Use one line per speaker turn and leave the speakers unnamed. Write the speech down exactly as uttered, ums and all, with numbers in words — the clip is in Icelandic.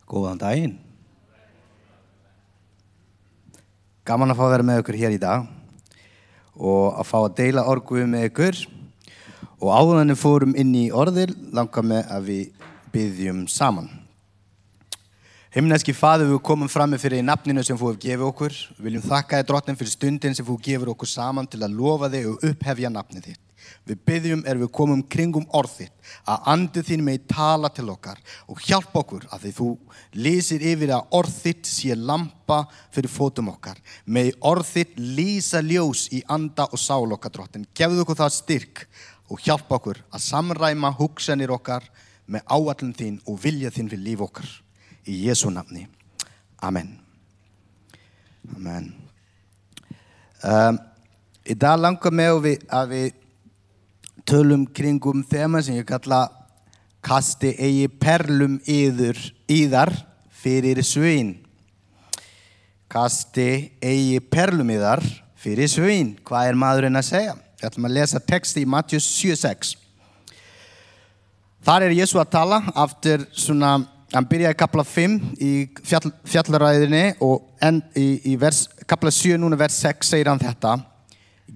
Góðan daginn. Gaman að fá að vera með ykkur hér í dag og að fá að deila orgu með ykkur. Og áður en við fórum inn í orðið langar mig að við biðjum saman. Himneski Faðir, við komum frammi fyrir nafninu sem þú hefur gefið okkur. Við viljum þakka þér Drottinn fyrir stundin sem þú gefur okkur saman til að lofa þig og upphefja nafnið þitt. Við biðjum er við komum kringum orð þitt að andi þín megi tala til okkar og hjálpa okkur að því þú lýsir yfir að orð þitt sé lampa fyrir fótum okkar. Megi orð þitt lýsa ljós í anda og sál okkar, Drottinn. Gefðu okkur það styrk og hjálpa okkur að samræma hugsanir okkar með áætlun þín og vilja þín fyrir líf okkar. Í Jesú nafni. Amen. Amen. Um, í dag langar mig að við, að við tölum kringum þema sem ég kalla kasti eigi perlum yður, yðar fyrir svin. Kasti eigi perlum yðar fyrir svin. Hvað er maðurinn að segja? Ég ætlum að lesa texti í Mattheus sjö sex. Þar er Jesú að tala aftur svona, hann byrjaði kapla fimm í fjall, fjallaræðinni og en, í, í vers, kapla sjö núna vers sex segir hann þetta.